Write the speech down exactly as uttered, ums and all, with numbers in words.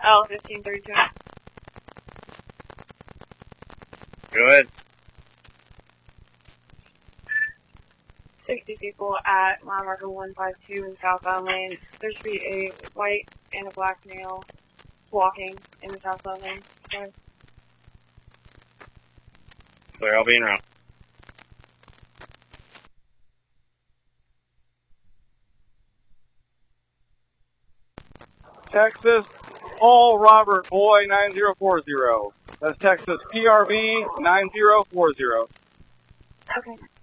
L fifteen thirty-two. Go ahead. sixty people at mile marker one five two in southbound lane. There should be a white and a black male walking in the southbound lane. Sorry. Clear, I'll be in route. Texas, all Robert Boy nine zero four zero. That's Texas P R V nine zero four zero. Okay.